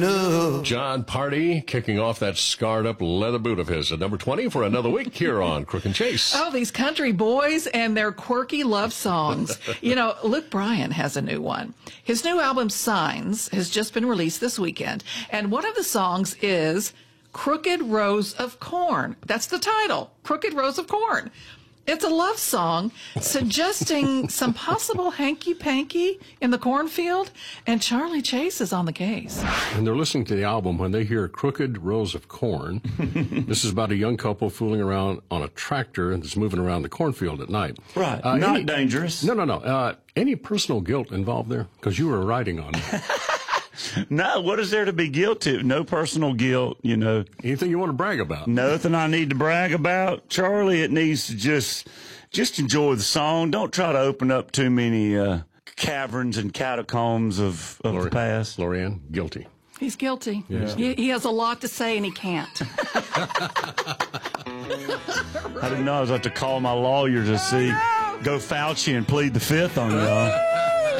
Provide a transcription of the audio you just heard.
John Party kicking off that scarred up leather boot of his at number 20 for another week here on Crook and Chase. Oh, these country boys and their quirky love songs. You know, Luke Bryan has a new one. His new album, Signs, has just been released this weekend. And one of the songs is Crooked Rows of Corn. That's the title, Crooked Rows of Corn. It's a love song suggesting some possible hanky-panky in the cornfield, and Charlie Chase is on the case. And they're listening to the album when they hear Crooked Rows of Corn. This is about a young couple fooling around on a tractor that's moving around the cornfield at night. Right. Not dangerous. No. Any personal guilt involved there? Because you were writing on it. No, what is there to be guilty? No personal guilt, you know. Anything you want to brag about? Nothing I need to brag about. Charlie, it needs to just enjoy the song. Don't try to open up too many caverns and catacombs of the past. Lorianne, guilty. He's guilty. Yes. He has a lot to say, and he can't. I didn't know I was about to call my lawyer to see. Go Fauci and plead the fifth on y'all.